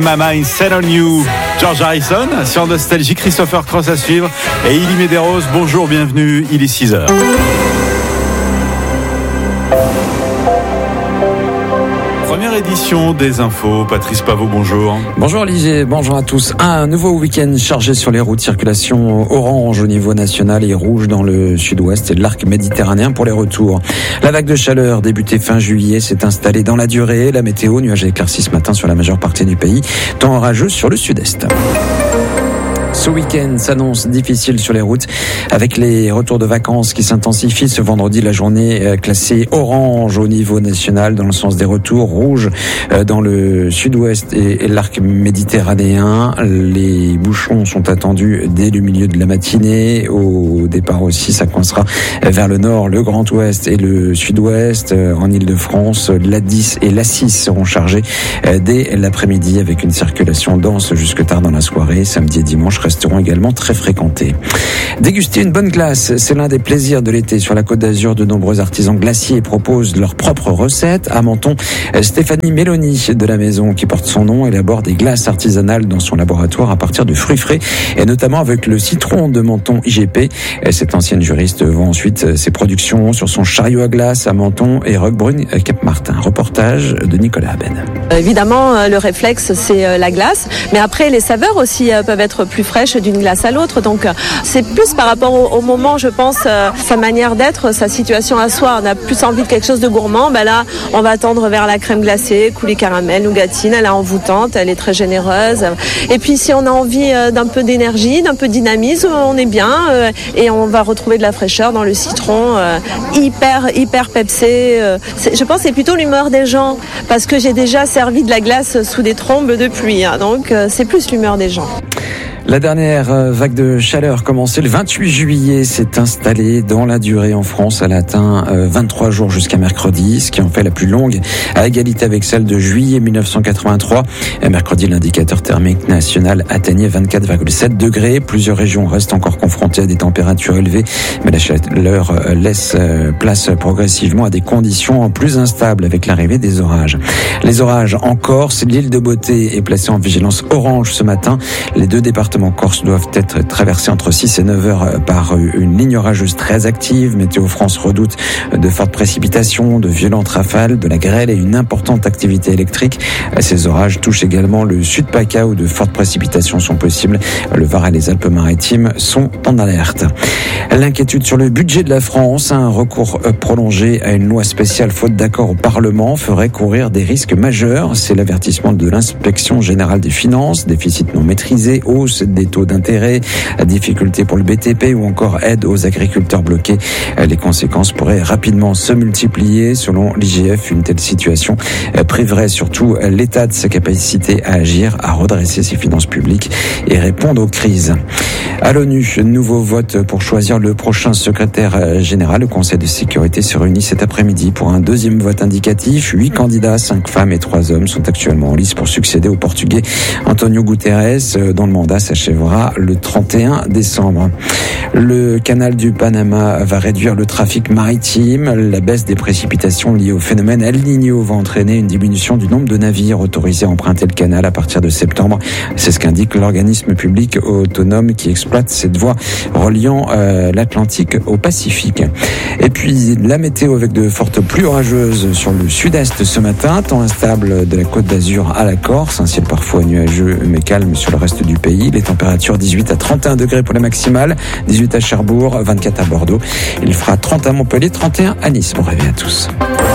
My Mind Set on You, George Harrison, sur Nostalgie, Christopher Cross à suivre et Illy Medeiros. Bonjour, bienvenue, il est 6h. Première édition des infos, Patrice Pavot, bonjour. Bonjour Olivier, bonjour à tous. Un nouveau week-end chargé sur les routes, circulation orange au niveau national et rouge dans le sud-ouest et l'arc méditerranéen pour les retours. La vague de chaleur débutée fin juillet s'est installée dans la durée. La météo, nuages éclaircis ce matin sur la majeure partie du pays, temps orageux sur le sud-est. Ce week-end s'annonce difficile sur les routes avec les retours de vacances qui s'intensifient. Ce vendredi, la journée classée orange au niveau national dans le sens des retours, rouge dans le sud-ouest et l'arc méditerranéen. Les bouchons sont attendus dès le milieu de la matinée. Au départ aussi, ça coincera vers le nord, le Grand Ouest et le sud-ouest. En Île-de-France, l'A10 et l'A6 seront chargés dès l'après-midi avec une circulation dense jusque tard dans la soirée. Samedi et dimanche resteront également très fréquentés. Déguster une bonne glace, c'est l'un des plaisirs de l'été. Sur la Côte d'Azur, de nombreux artisans glaciers proposent leurs propres recettes. À Menton, Stéphanie Méloni de la maison qui porte son nom élabore des glaces artisanales dans son laboratoire à partir de fruits frais et notamment avec le citron de Menton IGP. Cette ancienne juriste vend ensuite ses productions sur son chariot à glace à Menton et Roquebrune, Cap-Martin. Reportage de Nicolas Aben. Évidemment, le réflexe, c'est la glace, mais après les saveurs aussi peuvent être plus fraîche d'une glace à l'autre, donc c'est plus par rapport au moment, je pense, sa manière d'être, sa situation à soi. On a plus envie de quelque chose de gourmand, là on va tendre vers la crème glacée, coulis caramel, nougatine, elle est envoûtante, elle est très généreuse, et puis si on a envie d'un peu d'énergie, d'un peu de dynamisme, on est bien, et on va retrouver de la fraîcheur dans le citron, hyper pepsé. Je pense que c'est plutôt l'humeur des gens, parce que j'ai déjà servi de la glace sous des trombes de pluie, donc c'est plus l'humeur des gens. La dernière vague de chaleur commencée le 28 juillet s'est installée dans la durée en France. Elle a atteint 23 jours jusqu'à mercredi, ce qui en fait la plus longue à égalité avec celle de juillet 1983. Mercredi, l'indicateur thermique national atteignait 24,7 degrés. Plusieurs régions restent encore confrontées à des températures élevées, mais la chaleur laisse place progressivement à des conditions plus instables avec l'arrivée des orages. Les orages en Corse, l'île de Beauté est placée en vigilance orange ce matin. Les deux départements Corse doivent être traversés entre 6 et 9 heures par une ligne orageuse très active. Météo France redoute de fortes précipitations, de violentes rafales, de la grêle et une importante activité électrique. Ces orages touchent également le sud-PACA où de fortes précipitations sont possibles. Le Var et les Alpes-Maritimes sont en alerte. L'inquiétude sur le budget de la France, un recours prolongé à une loi spéciale faute d'accord au Parlement ferait courir des risques majeurs. C'est l'avertissement de l'Inspection générale des finances, déficit non maîtrisé, hausse des taux d'intérêt, difficultés pour le BTP ou encore aide aux agriculteurs bloqués. Les conséquences pourraient rapidement se multiplier. Selon l'IGF, une telle situation priverait surtout l'État de sa capacité à agir, à redresser ses finances publiques et répondre aux crises. À l'ONU, nouveau vote pour choisir le prochain secrétaire général. Le Conseil de sécurité se réunit cet après-midi pour un deuxième vote indicatif. 8 candidats, 5 femmes et 3 hommes sont actuellement en lice pour succéder au Portugais Antonio Guterres, dont le mandat s'achèvera le 31 décembre. Le canal du Panama va réduire le trafic maritime. La baisse des précipitations liées au phénomène El Niño va entraîner une diminution du nombre de navires autorisés à emprunter le canal à partir de septembre. C'est ce qu'indique l'organisme public autonome qui exploite cette voie reliant l'Atlantique au Pacifique. Et puis la météo avec de fortes pluies orageuses sur le sud-est ce matin, temps instable de la Côte d'Azur à la Corse, un ciel parfois nuageux mais calme sur le reste du pays. Les températures 18 à 31 degrés pour la maximale, 18 à Cherbourg, 24 à Bordeaux. Il fera 30 à Montpellier, 31 à Nice. Bon réveil à tous.